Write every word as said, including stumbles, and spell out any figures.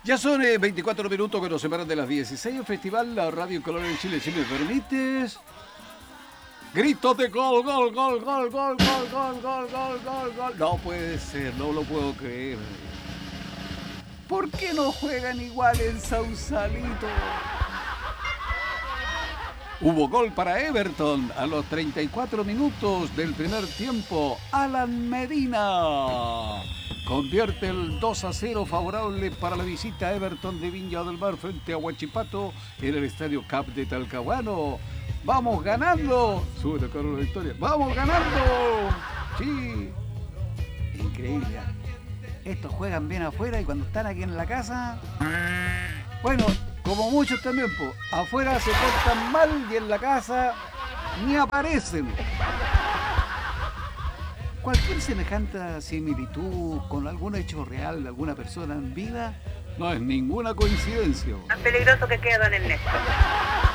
Ya son eh, veinticuatro minutos que nos separan de las dieciséis. El Festival La Radio Color en Chile. Si me permites. Gritos de gol, gol, gol, gol, gol, gol, gol, gol, gol, gol, gol. No puede ser, no lo puedo creer. ¿Por qué no juegan igual en Sausalito? Hubo gol para Everton a los treinta y cuatro minutos del primer tiempo. Alan Medina convierte el dos a cero favorable para la visita a Everton de Viña del Mar frente a Huachipato en el Estadio Cap de Talcahuano. ¡Vamos ganando! Sube la cara la victoria. ¡Vamos ganando! Sí. Increíble. Estos juegan bien afuera y cuando están aquí en la casa... Bueno, como muchos también, pues, afuera se portan mal y en la casa ni aparecen. Cualquier semejante similitud con algún hecho real de alguna persona en vida no es ninguna coincidencia. Tan peligroso que queda, don Ernesto.